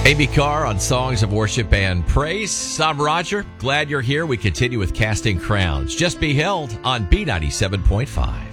Amy Carr on Songs of Worship and Praise. I'm Roger. Glad you're here. We continue with Casting Crowns. Just be held on B97.5.